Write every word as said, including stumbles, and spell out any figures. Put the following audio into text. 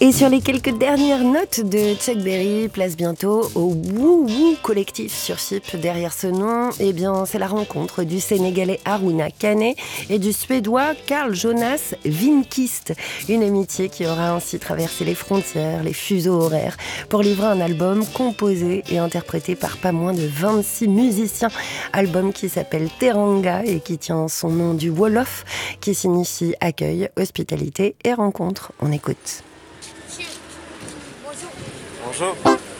Et sur les quelques dernières notes de Chuck Berry, place bientôt au Woo Woo collectif sur Chypre. Derrière ce nom, eh bien, c'est la rencontre du Sénégalais Harouna Kane et du Suédois Carl Jonas Winkist. Une amitié qui aura ainsi traversé les frontières, les fuseaux horaires, pour livrer un album composé et interprété par pas moins de vingt-six musiciens. Album qui s'appelle Teranga et qui tient son nom du Wolof, qui signifie accueil, hospitalité et rencontre. On écoute. Bonjour.